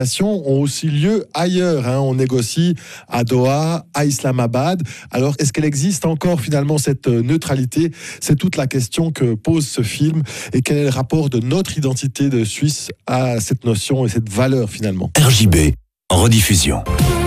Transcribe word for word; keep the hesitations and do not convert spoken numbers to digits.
ont aussi lieu ailleurs. Hein. On négocie à Doha, à Islamabad. Alors, est-ce qu'elle existe encore finalement cette neutralité ? C'est toute la question que pose ce film. Et quel est le rapport de notre identité de Suisse à cette notion et cette valeur finalement ? R J B, en rediffusion.